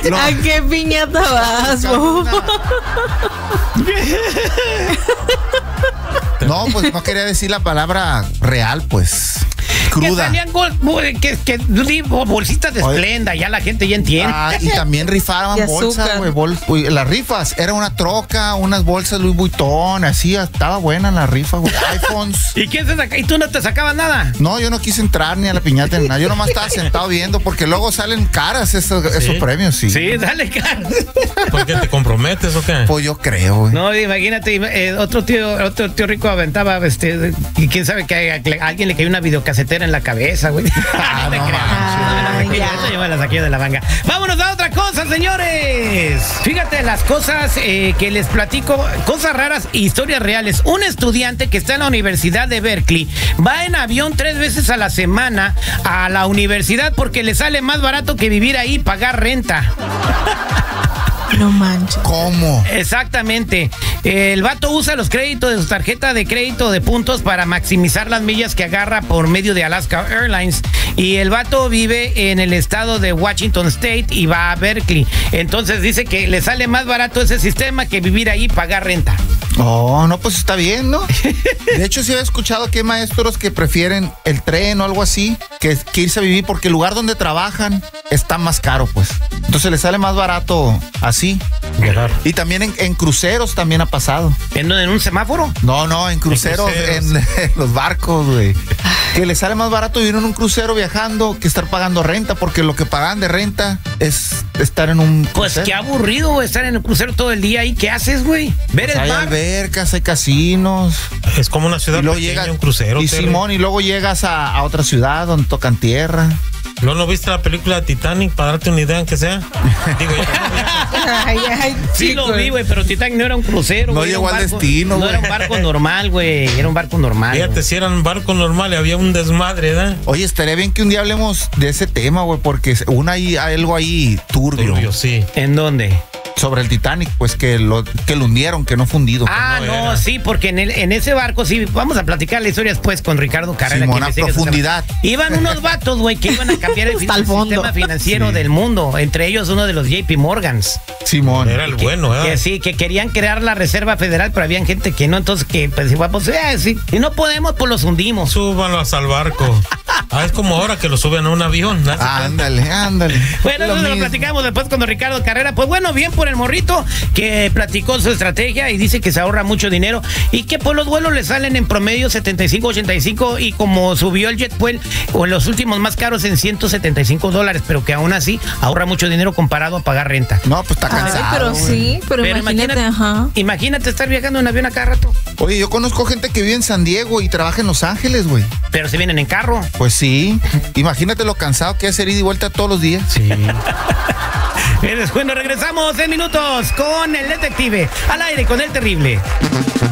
¿A qué piñata vas, vos? No, pues no quería decir la palabra real, pues. Cruda. Que salían bolsitas de Splenda, ya la gente ya entiende. Y también rifaban bolsas, güey. Las rifas, era una troca, unas bolsas Louis Vuitton, así, estaba buena la rifa, güey. iPhones. ¿Y quién se saca? ¿Y tú no te sacabas nada? No, yo no quise entrar ni a la piñata ni nada. Yo nomás estaba sentado viendo, porque luego salen caras esos premios, sí. Sí, dale caras. ¿Por qué te comprometes o qué? Pues yo creo, güey. No, imagínate, otro tío rico aventaba, y quién sabe que a alguien le cayó una videocasetera en la cabeza, güey. Yo me la saqué de la manga. Vámonos a otra cosa, señores. Fíjate las cosas que les platico, cosas raras e historias reales. Un estudiante que está en la Universidad de Berkeley va en avión 3 veces a la semana a la universidad porque le sale más barato que vivir ahí y pagar renta. No manches. ¿Cómo? Exactamente. El vato usa los créditos de su tarjeta de crédito de puntos para maximizar las millas que agarra por medio de Alaska Airlines. Y el vato vive en el estado de Washington State y va a Berkeley. Entonces dice que le sale más barato ese sistema que vivir ahí y pagar renta. Oh, no, pues está bien, ¿no? De hecho, sí he escuchado que hay maestros que prefieren el tren o algo así que irse a vivir porque el lugar donde trabajan está más caro, pues. Entonces les sale más barato así. Viajar. Y también en cruceros también ha pasado. ¿En un semáforo? No, en cruceros, en los barcos, güey. Que les sale más barato vivir en un crucero viajando que estar pagando renta, porque lo que pagan de renta es estar en un Pues crucero. qué aburrido estar en el crucero todo el día ahí. ¿Qué haces, güey? Ver el Hay mar. albercas, hay casinos. Es como una ciudad Y luego pequeña, llega un crucero. y Terry. Simón, y luego llegas a otra ciudad donde tocan tierra. ¿No viste la película Titanic para darte una idea aunque sea? Digo, Sí lo vi, güey, pero Titanic no era un crucero. No güey, llegó era un al destino, No era un güey. barco normal, güey. Era un barco normal. fíjate, si era un barco normal y había un desmadre, ¿verdad? Oye, estaría bien que un día hablemos de ese tema, güey, porque hay algo ahí turbio Sí. ¿En dónde? sobre el Titanic, pues que lo hundieron, que no fue hundido. No, sí, porque en ese barco, sí, vamos a platicar la historia después con Ricardo Carrera. Simón, que a investiga ese profundidad. tema. Iban unos vatos, güey, que iban a cambiar el Hasta el fondo. sistema financiero del mundo, entre ellos uno de los JP Morgans. Simón. Era el bueno, ¿verdad? Que sí, que querían crear la Reserva Federal, pero había gente que no, entonces que pues sí, y no podemos, pues los hundimos. Súbanlos al barco. Es como ahora que lo suben a un avión, ¿no? Ándale. Bueno, eso lo mismo. platicamos después con Ricardo Carrera. Pues bueno, bien por el morrito que platicó su estrategia y dice que se ahorra mucho dinero y que por los vuelos le salen en promedio 75, 85 y como subió el JetFuel o en los últimos más caros en $175, pero que aún así ahorra mucho dinero comparado a pagar renta. No, pues está cansado. Pero güey. sí, pero imagínate, ajá. Imagínate estar viajando en avión a cada rato, Oye, yo conozco gente que vive en San Diego y trabaja en Los Ángeles, güey. pero se vienen en carro. Pues sí. Imagínate lo cansado que es ir y vuelta todos los días. Sí. Bueno, regresamos en minutos con el detective al aire con el terrible.